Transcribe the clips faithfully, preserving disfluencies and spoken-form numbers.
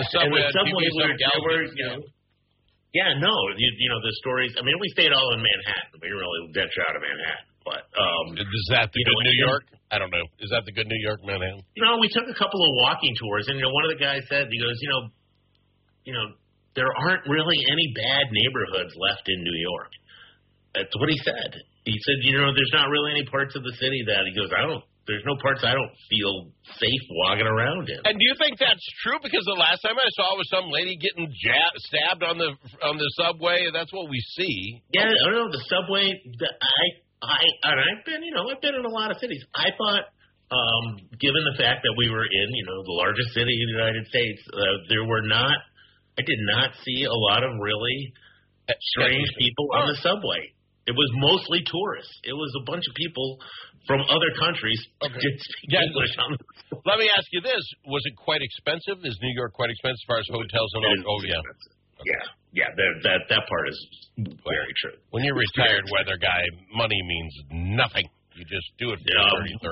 subway, and the subway were, were, you know, yeah, no, you, you know, the stories. I mean, we stayed all in Manhattan. We didn't really venture out of Manhattan. But um, is that the good know, New York? I don't know. Is that the good New York, Manhattan? You know, we took a couple of walking tours, and you know, one of the guys said, he goes, you know, you know, there aren't really any bad neighborhoods left in New York. That's what he said. He said, you know, there's not really any parts of the city that he goes, I don't. There's no parts I don't feel safe walking around in. And do you think that's true? Because the last time I saw was some lady getting jab, stabbed on the on the subway. That's what we see. Yeah, I don't know. The subway. The, I. I and I've been, you know, I've been in a lot of cities. I thought, um, given the fact that we were in, you know, the largest city in the United States, uh, there were not, I did not see a lot of really strange people on the subway. It was mostly tourists. It was a bunch of people from other countries okay. who did speak yeah, English on the subway. Let me ask you this: was it quite expensive? Is New York quite expensive as far as hotels and all? Oh, yeah. Okay. Yeah, yeah, that, that that part is very true. When you're a retired weather guy, money means nothing. You just do it for um, thirty-third.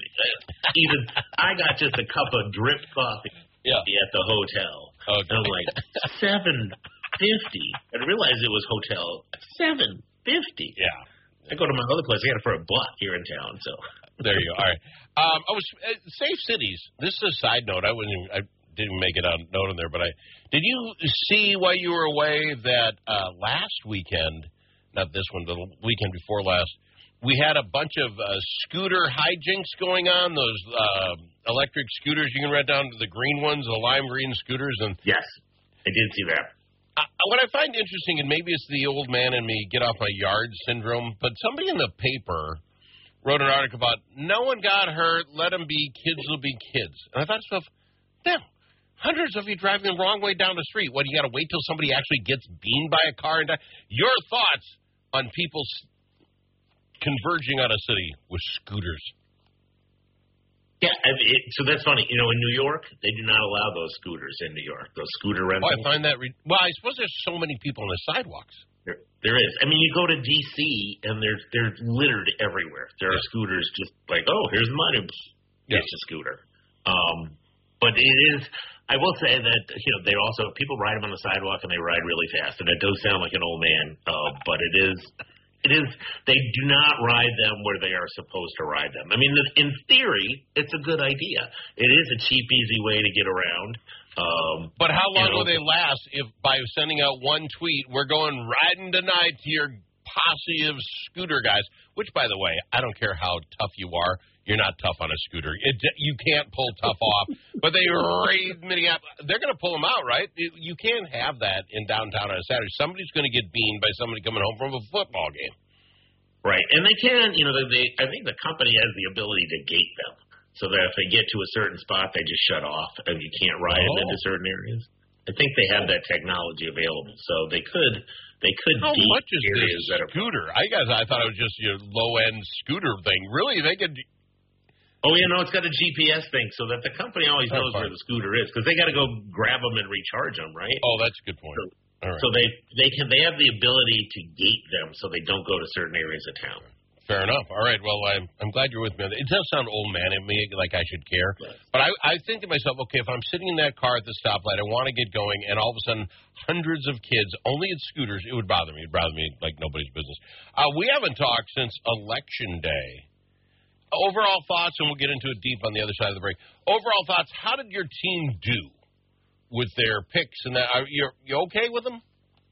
Even I got just a cup of drip coffee yeah. at the hotel. Okay. And I'm like, seven fifty. I realized it was hotel seven fifty. Yeah. I go to my other place. I got it for a buck here in town. So there you go. All right. Um, I was uh, safe cities. This is a side note. I wouldn't. Even, I didn't make it a note in there, but I did. You see while you were away that uh, last weekend, not this one, but the weekend before last, we had a bunch of uh, scooter hijinks going on. Those uh, electric scooters you can rent down to the green ones, the lime green scooters, and yes, I did see that. Uh, what I find interesting, and maybe it's the old man in me get off my yard syndrome, but somebody in the paper wrote an article about no one got hurt, let them be, kids will be kids. And I thought to myself, damn, hundreds of you driving the wrong way down the street. What, you got to wait till somebody actually gets beamed by a car? And die? Your thoughts on people converging on a city with scooters? Yeah, it, so that's funny. You know, in New York, they do not allow those scooters in New York, those scooter rentals. Oh, I find that re- – well, I suppose there's so many people on the sidewalks. There, there is. I mean, you go to D C, and they're, they're littered everywhere. There are yeah. scooters just like, oh, here's mine. Yeah. It's a scooter. Um, but it is – I will say that, you know, they also – people ride them on the sidewalk, and they ride really fast. And it does sound like an old man, uh, but it is – It is. They do not ride them where they are supposed to ride them. I mean, in theory, it's a good idea. It is a cheap, easy way to get around. Um, but how long you know, will they last if by sending out one tweet, we're going riding tonight to your posse of scooter guys, which, by the way, I don't care how tough you are. You're not tough on a scooter. It, you can't pull tough off. But they raid Minneapolis. They're going to pull them out, right? You can't have that in downtown on a Saturday. Somebody's going to get beamed by somebody coming home from a football game. Right. And they can, you know, they, I think the company has the ability to gate them so that if they get to a certain spot, they just shut off and you can't ride oh. them into certain areas. I think they have that technology available. So they could they could How gate much is areas this that are scooter? I guess I thought it was just your low-end scooter thing. Really? They could... Oh, yeah, no, it's got a G P S thing so that the company always knows where the scooter is because they got to go grab them and recharge them, right? Oh, that's a good point. So, All right. so they they can they have the ability to gate them so they don't go to certain areas of town. Fair enough. All right. Well, I'm I'm glad you're with me. It does sound old man in me, like I should care. Yes. But I I think to myself, okay, if I'm sitting in that car at the stoplight, I want to get going, and all of a sudden, hundreds of kids, only in scooters, it would bother me. It would bother me like nobody's business. Uh, we haven't talked since Election Day. Overall thoughts, and we'll get into it deep on the other side of the break. Overall thoughts, how did your team do with their picks? And that? Are you, you okay with them?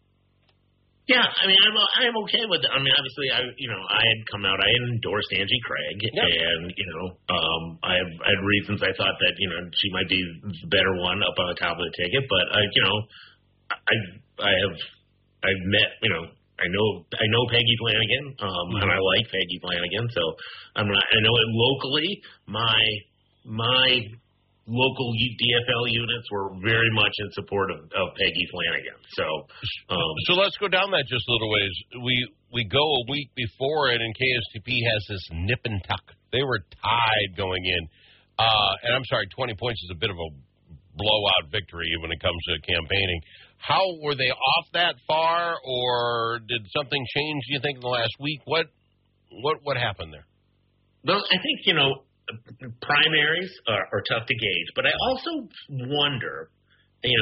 Yeah, I mean, I'm I'm okay with it. I mean, obviously, I you know I had come out, I had endorsed Angie Craig, yep. and you know um, I, have, I had reasons I thought that you know she might be the better one up on the top of the ticket, but I you know I I have I've met you know I know I know Peggy Flanagan, um, mm-hmm. and I like Peggy Flanagan, so I'm not I know it locally my my. local D F L units were very much in support of, of Peggy Flanagan. So, um, so let's go down that just a little ways. We we go a week before it, and K S T P has this nip and tuck. They were tied going in, uh, and I'm sorry, twenty points is a bit of a blowout victory when it comes to campaigning. How were they off that far, or did something change? Do you think in the last week? What what what happened there? Those, I think you know. Primaries are, are tough to gauge, but I also wonder,